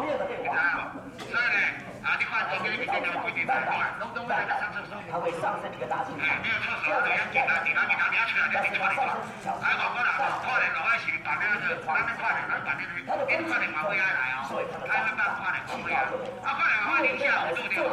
所以呢，你看中间你这条规定太快，拢在上厕所。它会上升一个大气层。没有厕所，这样简单，你要出来就你穿你穿。还我讲啦，快点落去是办那个，咱们快点，咱办那个，你快点马尾爱来哦，咱们办快点马尾啊，快点马尾零下5度对吧？